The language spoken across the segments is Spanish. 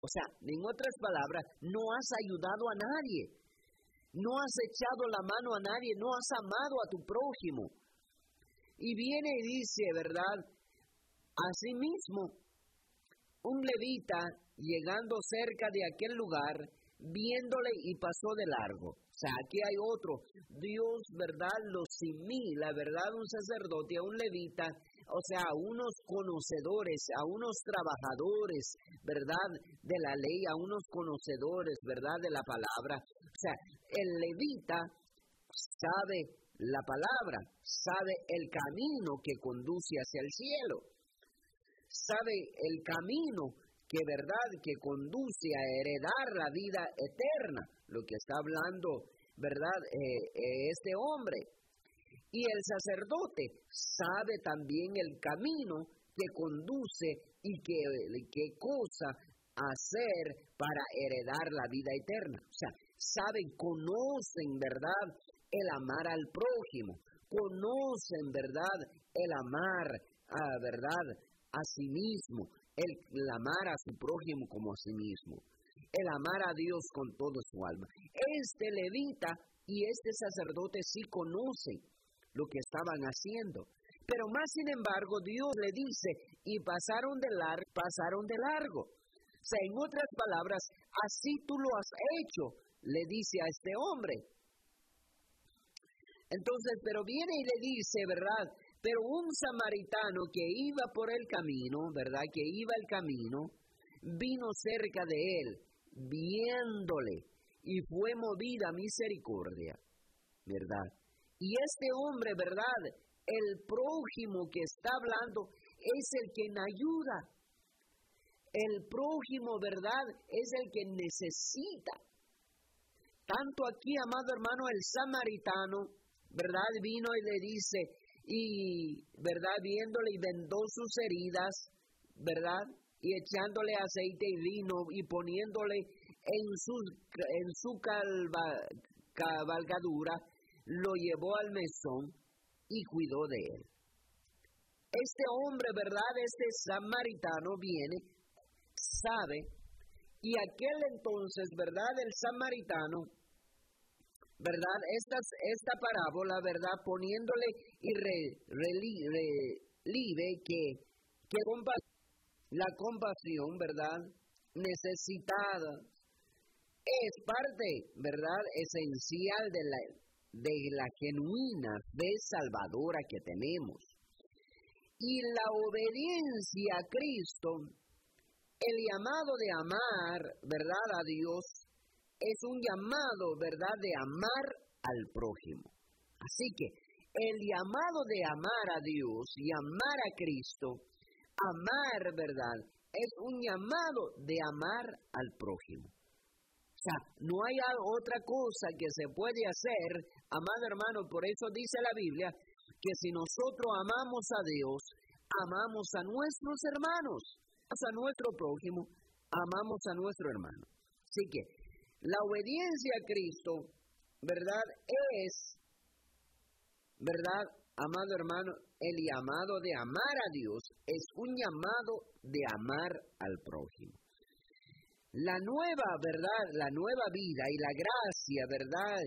O sea, en otras palabras, no has ayudado a nadie, no has echado la mano a nadie, no has amado a tu prójimo. Y viene y dice, ¿verdad? Asimismo, un levita, llegando cerca de aquel lugar, viéndole y pasó de largo. O sea, aquí hay otro. Dios, ¿verdad? Lo simila, ¿verdad? Un sacerdote, a un levita, o sea, a unos conocedores, a unos trabajadores, ¿verdad? De la ley, a unos conocedores, ¿verdad? De la palabra. O sea, el levita sabe la palabra, sabe el camino que conduce hacia el cielo, sabe el camino que verdad que conduce a heredar la vida eterna, lo que está hablando, verdad, este hombre. Y el sacerdote sabe también el camino que conduce y qué cosa hacer para heredar la vida eterna. O sea, saben, conocen, verdad, el amar al prójimo, conocen, verdad, el amar, verdad, a sí mismo, el amar a su prójimo como a sí mismo, el amar a Dios con toda su alma. Este levita y este sacerdote sí conocen lo que estaban haciendo, pero más sin embargo Dios le dice, y pasaron de largo. O sea, en otras palabras, así tú lo has hecho, le dice a este hombre. Entonces, pero viene y le dice, ¿verdad? Pero un samaritano que iba por el camino, ¿verdad? Que iba el camino, vino cerca de él, viéndole, y fue movida a misericordia, ¿verdad? Y este hombre, ¿verdad? El prójimo que está hablando es el quien ayuda. El prójimo, ¿verdad? Es el que necesita. Tanto aquí, amado hermano, el samaritano, ¿verdad? Vino y le dice, y, ¿verdad? Viéndole y vendó sus heridas, ¿verdad? Y echándole aceite y vino y poniéndole en su cabalgadura, lo llevó al mesón y cuidó de él. Este hombre, ¿verdad? Este samaritano viene, sabe, y aquel entonces, ¿verdad? El samaritano, ¿verdad? Esta parábola, ¿verdad? Poniéndole y relieve que la compasión, ¿verdad? Necesitada es parte, ¿verdad? Esencial de la genuina fe salvadora que tenemos. Y la obediencia a Cristo, el llamado de amar, ¿verdad? A Dios, es un llamado, ¿verdad?, de amar al prójimo. Así que el llamado de amar a Dios y amar a Cristo, amar, ¿verdad?, es un llamado de amar al prójimo. O sea, no hay otra cosa que se puede hacer, amado hermano, por eso dice la Biblia, que si nosotros amamos a Dios, amamos a nuestros hermanos, a nuestro prójimo, amamos a nuestro hermano. Así que la obediencia a Cristo, ¿verdad? Es, ¿verdad? Amado hermano, el llamado de amar a Dios es un llamado de amar al prójimo. La nueva, ¿verdad? La nueva vida y la gracia, ¿verdad?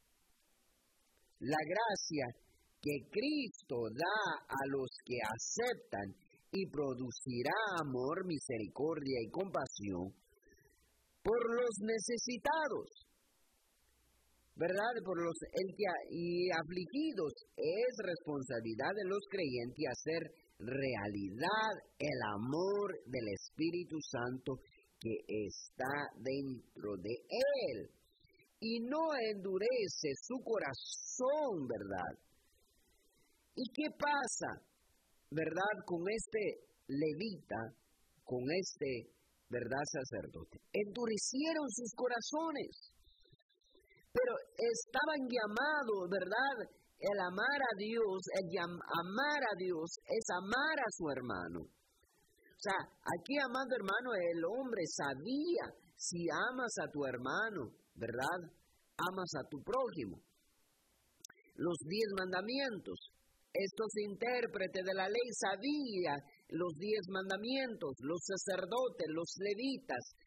La gracia que Cristo da a los que aceptan y producirá amor, misericordia y compasión por los necesitados, ¿verdad? Y afligidos. Es responsabilidad de los creyentes hacer realidad el amor del Espíritu Santo que está dentro de él y no endurece su corazón, ¿verdad? ¿Y qué pasa, verdad, con este levita, con este, verdad, sacerdote? Endurecieron sus corazones, pero estaban llamados, ¿verdad? El amar a Dios, amar a Dios es amar a su hermano. O sea, aquí, amado hermano, el hombre sabía, si amas a tu hermano, ¿verdad? Amas a tu prójimo. Los 10 mandamientos. Estos intérpretes de la ley sabían los 10 mandamientos, los sacerdotes, los levitas,